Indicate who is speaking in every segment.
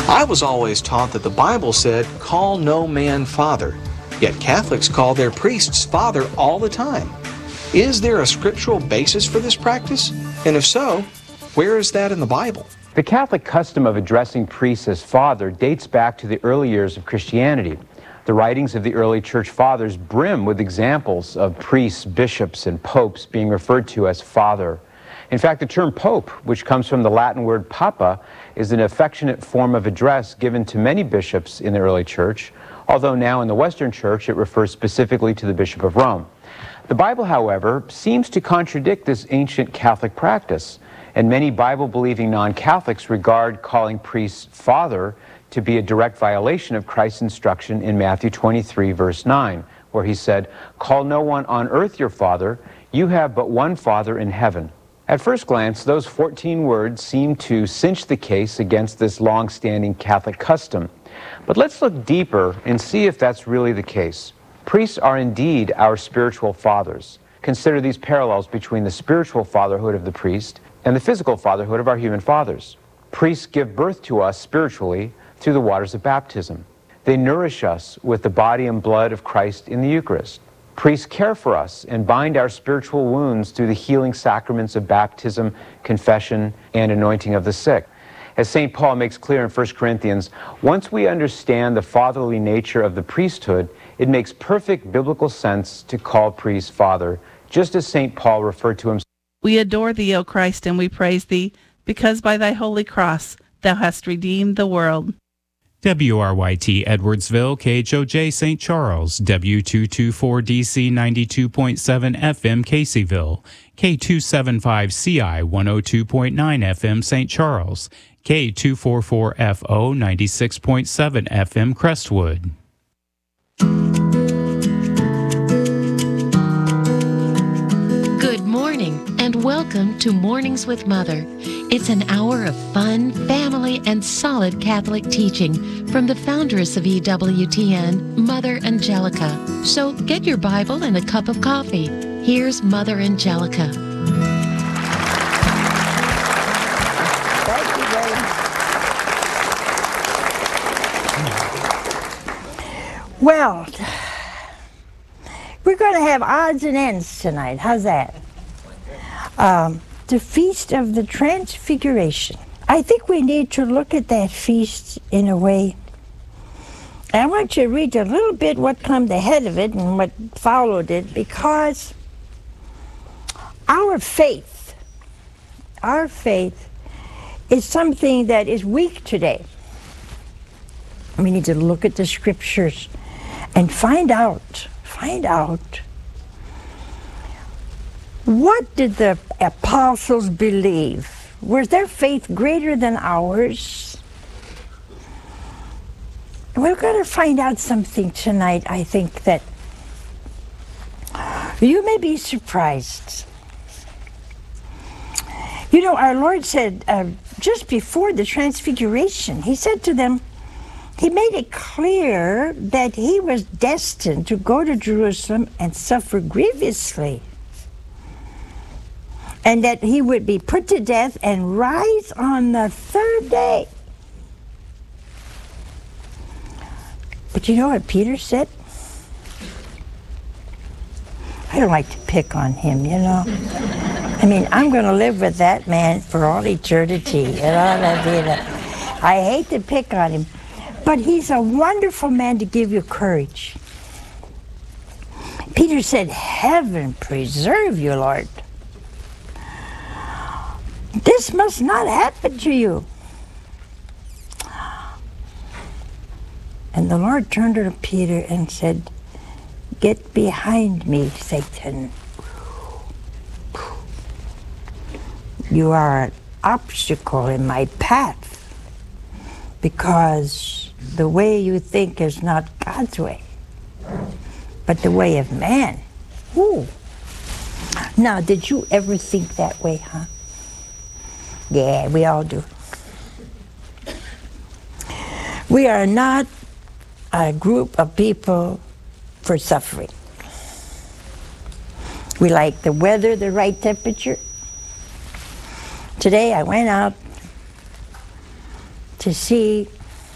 Speaker 1: I was always taught that the Bible said, "Call no man father," yet Catholics call their priests father all the time. Is there a scriptural basis for this practice? And if so, where is that in the Bible?
Speaker 2: The Catholic custom of addressing priests as father dates back to the early years of Christianity. The writings of the early church fathers brim with examples of priests, bishops, and popes being referred to as father. In fact, the term pope, which comes from the Latin word papa, is an affectionate form of address given to many bishops in the early church, although now in the Western Church it refers specifically to the Bishop of Rome. The Bible, however, seems to contradict this ancient Catholic practice, and many Bible-believing non-Catholics regard calling priests father to be a direct violation of Christ's instruction in Matthew 23, verse 9, where he said, "Call no one on earth your father, you have but one Father in heaven." At first glance, those 14 words seem to cinch the case against this long-standing Catholic custom. But let's look deeper and see if that's really the case. Priests are indeed our spiritual fathers. Consider these parallels between the spiritual fatherhood of the priest and the physical fatherhood of our human fathers. Priests give birth to us spiritually through the waters of baptism. They nourish us with the body and blood of Christ in the Eucharist. Priests care for us and bind our spiritual wounds through the healing sacraments of baptism, confession, and anointing of the sick. As St. Paul makes clear in 1 Corinthians, once we understand the fatherly nature of the priesthood, it makes perfect biblical sense to call priests father, just as St. Paul referred to himself.
Speaker 3: We adore thee, O Christ, and we praise thee, because by thy holy cross thou hast redeemed the world.
Speaker 4: WRYT Edwardsville, KHOJ St. Charles, W224DC 92.7 FM Caseyville, K275CI 102.9 FM St. Charles, K244FO 96.7 FM Crestwood.
Speaker 5: Good morning and welcome to Mornings with Mother. It's an hour of fun, family, and solid Catholic teaching from the foundress of EWTN, Mother Angelica. So get your Bible and a cup of coffee. Here's Mother Angelica.
Speaker 6: Thank you very much. Well, we're going to have odds and ends tonight. How's that? The Feast of the Transfiguration. I think we need to look at that feast in a way. I want you to read a little bit what comes ahead of it and what followed it, because our faith is something that is weak today. We need to look at the scriptures and find out what did the apostles believe? Was their faith greater than ours? We're going to find out something tonight, I think, that you may be surprised. You know, our Lord said, just before the Transfiguration, he said to them, he made it clear that he was destined to go to Jerusalem and suffer grievously, and that he would be put to death and rise on the third day. But you know what Peter said? I don't like to pick on him, you know. I mean, I'm going to live with that man for all eternity. You know, I hate to pick on him, but he's a wonderful man to give you courage. Peter said, "Heaven preserve you, Lord. This must not happen to you." And the Lord turned to Peter and said, "Get behind me, Satan. You are an obstacle in my path, because the way you think is not God's way, but the way of man." Ooh. Now, did you ever think that way, huh? Yeah, we all do. We are not a group of people for suffering. We like the weather, the right temperature. Today I went out to see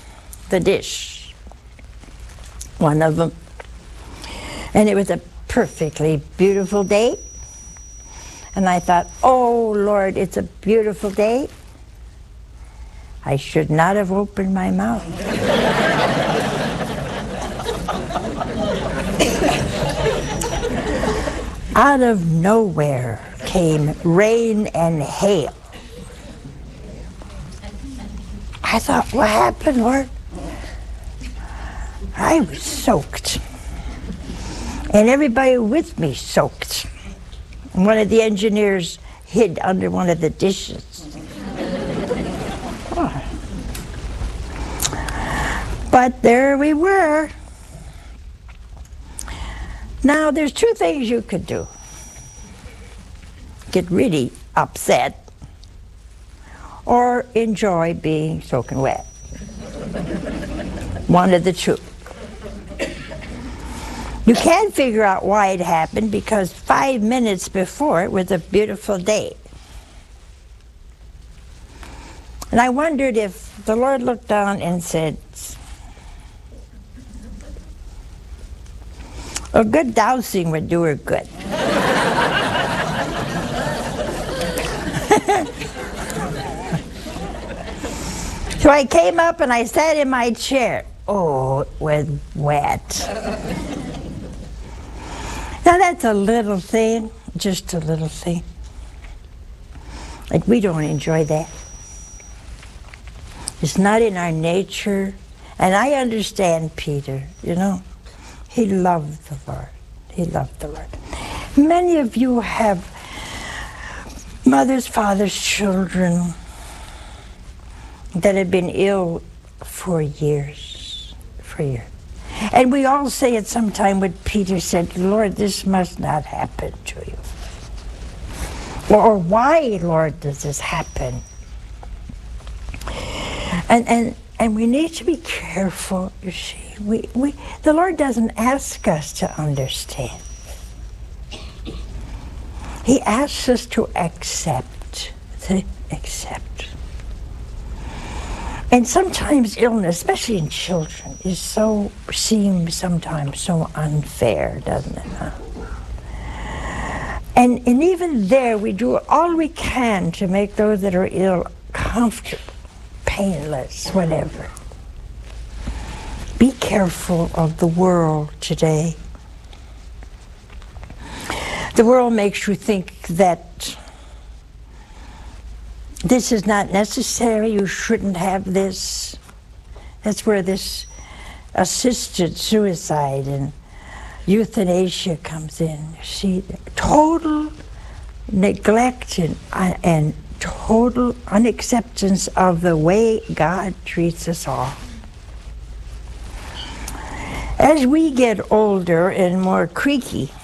Speaker 6: the dish, one of them. And it was a perfectly beautiful day. And I thought, oh, Lord, it's a beautiful day. I should not have opened my mouth. Out of nowhere came rain and hail. I thought, what happened, Lord? I was soaked. And everybody with me soaked. And one of the engineers hid under one of the dishes. Oh. But there we were. Now, there's two things you could do. Get really upset or enjoy being soaking wet. One of the two. You can't figure out why it happened because 5 minutes before it was a beautiful day. And I wondered if the Lord looked down and said, a good dousing would do her good. So I came up and I sat in my chair. Oh, it was wet. Now that's a little thing, just a little thing. Like we don't enjoy that. It's not in our nature. And I understand Peter, you know. He loved the Lord. He loved the Lord. Many of you have mothers, fathers, children that have been ill for years, And we all say at some time what Peter said, Lord, this must not happen to you. Or why, Lord, does this happen? And we need to be careful, you see. The Lord doesn't ask us to understand. He asks us to accept. And sometimes illness, especially in children, seems sometimes so unfair, doesn't it? Huh? And even there, we do all we can to make those that are ill comfortable, painless, whatever. Be careful of the world today. The world makes you think that this is not necessary, you shouldn't have this. That's where this assisted suicide and euthanasia comes in. You see, total neglect and total unacceptance of the way God treats us all. As we get older and more creaky,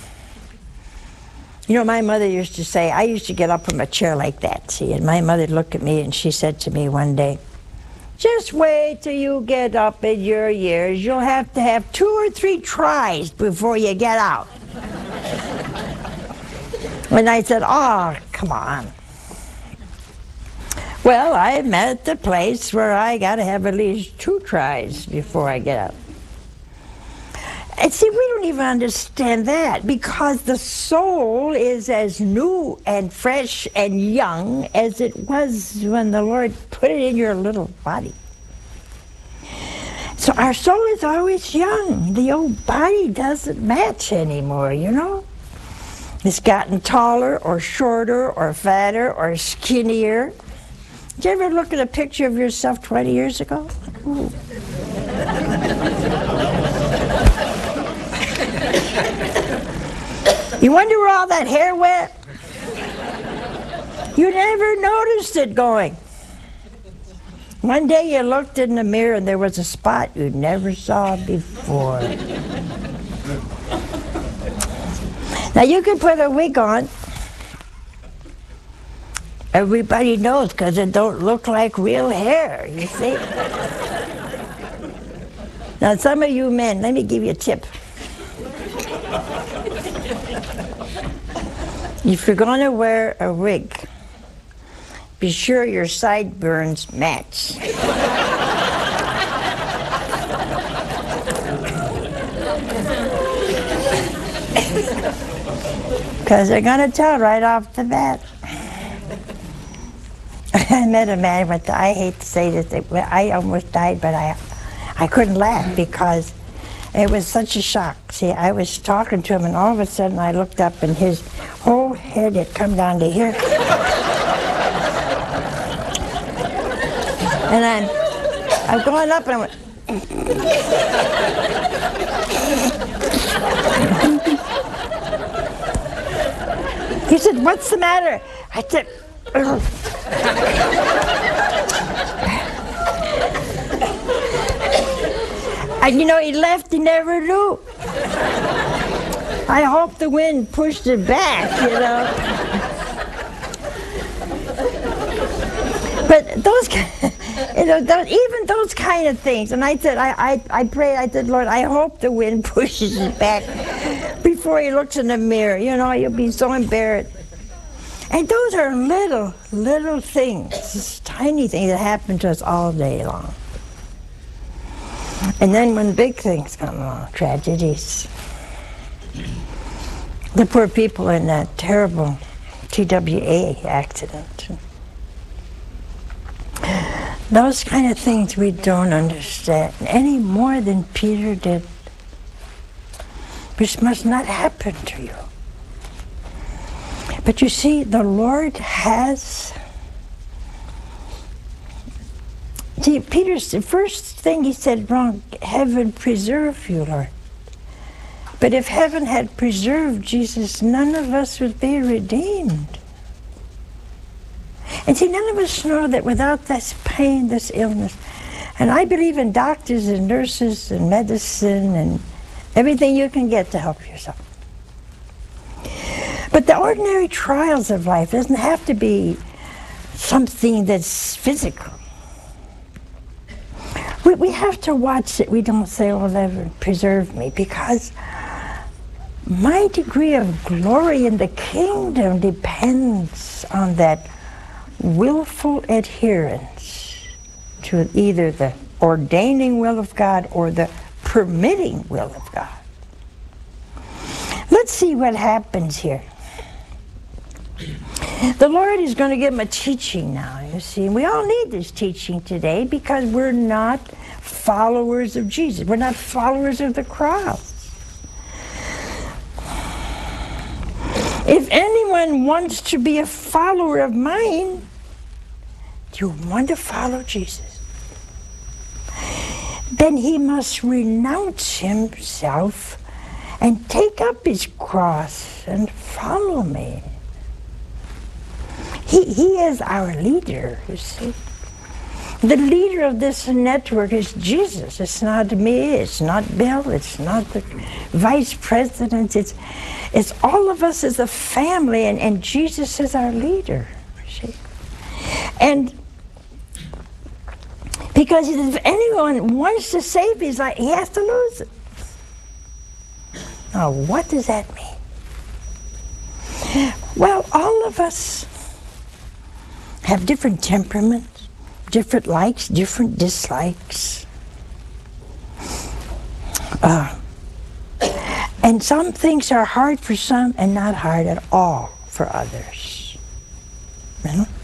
Speaker 6: you know, my mother used to say, I used to get up from a chair like that, see, and my mother looked at me and she said to me one day, just wait till you get up in your years. You'll have to have 2 or 3 tries before you get out. And I said, oh, come on. Well, I'm at the place where I got to have at least 2 tries before I get out. And see, we don't even understand that because the soul is as new and fresh and young as it was when the Lord put it in your little body. So our soul is always young. The old body doesn't match anymore, you know. It's gotten taller or shorter or fatter or skinnier. Did you ever look at a picture of yourself 20 years ago? Ooh. You wonder where all that hair went? You never noticed it going. One day you looked in the mirror and there was a spot you never saw before. Now you can put a wig on. Everybody knows because it don't look like real hair, you see? Now some of you men, let me give you a tip. If you're going to wear a wig, be sure your sideburns match. Because they're going to tell right off the bat. I met a man, I hate to say this, I almost died, but I couldn't laugh because it was such a shock. See, I was talking to him, and all of a sudden I looked up, and his whole head had come down to here. And I'm going up, and I went, he said, "What's the matter?" I said, "Ugh." And you know, he left, he never knew. I hope the wind pushed it back, you know. But those, you know, even those kind of things. And I said, I prayed, I said, Lord, I hope the wind pushes it back before he looks in the mirror. You know, you'll be so embarrassed. And those are little things, tiny things that happen to us all day long. And then when big things come along, tragedies. The poor people in that terrible TWA accident. Those kind of things we don't understand any more than Peter did. Which must not happen to you. But you see, the Lord has... See, Peter's the first thing he said wrong, heaven preserve you, Lord. But if heaven had preserved Jesus, none of us would be redeemed. And see, none of us know that without this pain, this illness, and I believe in doctors and nurses and medicine and everything you can get to help yourself. But the ordinary trials of life doesn't have to be something that's physical. We have to watch that we don't say, "Oh, Lord, preserve me," because my degree of glory in the kingdom depends on that willful adherence to either the ordaining will of God or the permitting will of God. Let's see what happens here. The Lord is going to give him a teaching now, you see. We all need this teaching today because we're not followers of Jesus. We're not followers of the cross. If anyone wants to be a follower of mine, do you want to follow Jesus? Then he must renounce himself and take up his cross and follow me. He is our leader, you see. The leader of this network is Jesus. It's not me, it's not Bill, it's not the vice president. It's all of us as a family, and Jesus is our leader, you see. And because if anyone wants to save his life, he has to lose it. Now, what does that mean? Well, all of us have different temperaments, different likes, different dislikes. And some things are hard for some and not hard at all for others. You know?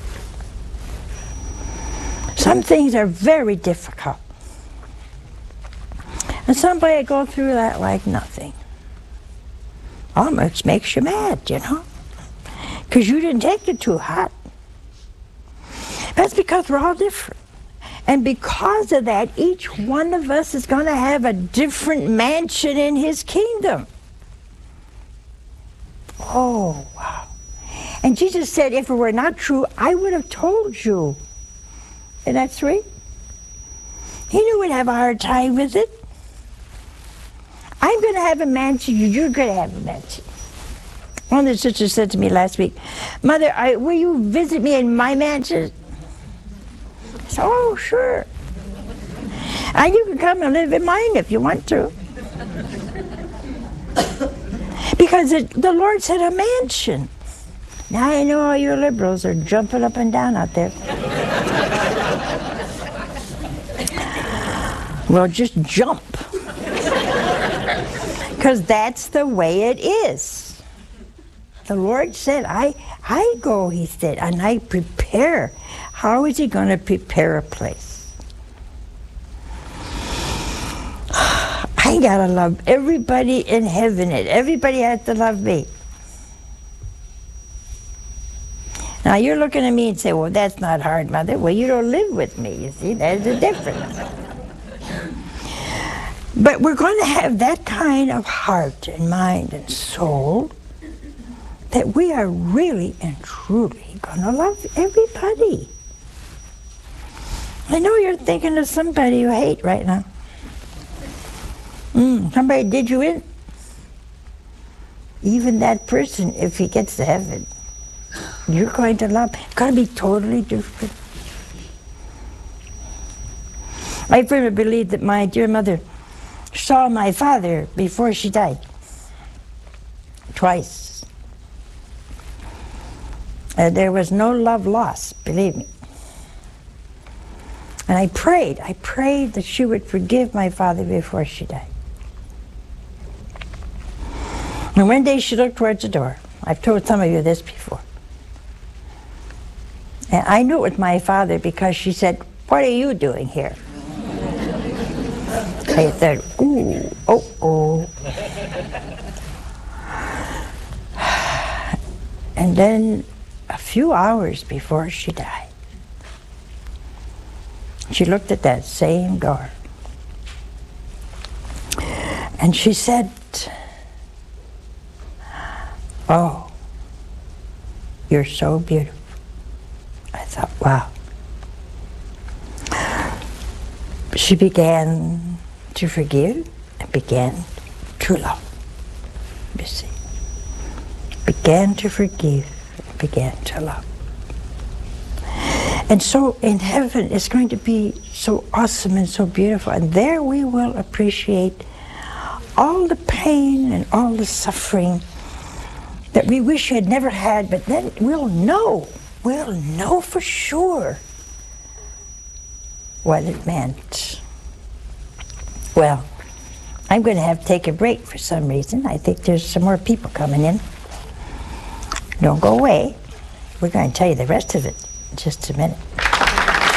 Speaker 6: Some things are very difficult. And somebody go through that like nothing. Almost makes you mad, you know? Because you didn't take it too hot. That's because we're all different. And because of that, each one of us is going to have a different mansion in his kingdom. Oh, wow. And Jesus said, if it were not true, I would have told you. Isn't that sweet? He knew we'd have a hard time with it. I'm going to have a mansion, you're going to have a mansion. One of the sisters said to me last week, Mother, will you visit me in my mansion? I said, oh, sure. And you can come and live in mine if you want to. Because the Lord said a mansion. Now I know all you liberals are jumping up and down out there. Well, just jump. Because that's the way it is. The Lord said, I go, he said, and I prepare. How is he going to prepare a place? I gotta love everybody in heaven, and everybody has to love me. Now you're looking at me and say, well, that's not hard, Mother. Well, you don't live with me, you see, there's a difference. But we're going to have that kind of heart and mind and soul that we are really and truly going to love everybody. I know you're thinking of somebody you hate right now. Somebody did you in. Even that person, if he gets to heaven, you're going to love. It's going to be totally different. I firmly believe that my dear mother saw my father before she died. Twice. There was no love lost, believe me. And I prayed that she would forgive my father before she died. And one day she looked towards the door. I've told some of you this before. And I knew it was my father because she said, what are you doing here? I said, ooh, oh. And then a few hours before she died, she looked at that same door. And she said, oh, you're so beautiful. I thought, wow. She began to forgive and began to love. You see. Began to forgive and began to love. And so in heaven it's going to be so awesome and so beautiful. And there we will appreciate all the pain and all the suffering that we wish we had never had, but then we'll know for sure what it meant. Well, I'm going to have to take a break for some reason. I think there's some more people coming in. Don't go away. We're going to tell you the rest of it in just a minute.